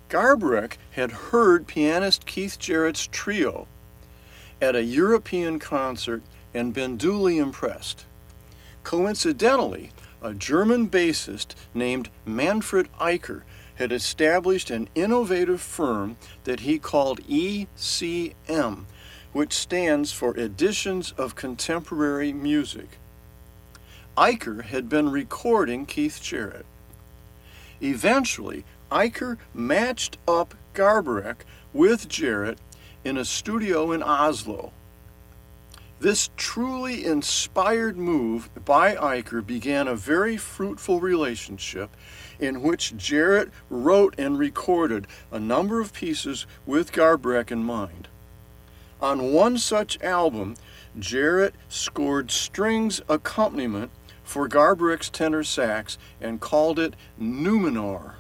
Garbarek had heard pianist Keith Jarrett's trio at a European concert and been duly impressed. Coincidentally, a German bassist named Manfred Eicher had established an innovative firm that he called ECM, which stands for Editions of Contemporary Music. Eicher had been recording Keith Jarrett. Eventually, Eicher matched up Garbarek with Jarrett in a studio in Oslo. This truly inspired move by Eicher began a very fruitful relationship in which Jarrett wrote and recorded a number of pieces with Garbarek in mind. On one such album, Jarrett scored strings accompaniment for Garbarek's tenor sax and called it Numenor.